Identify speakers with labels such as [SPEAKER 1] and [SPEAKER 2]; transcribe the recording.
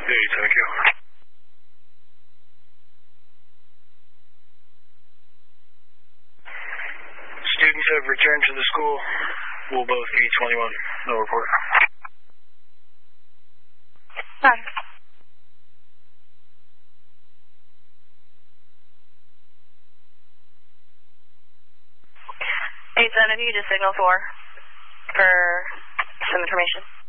[SPEAKER 1] thank you. Students have returned to the school. Will both be 21. No report.
[SPEAKER 2] Hi. 870, just signal 4 for some information.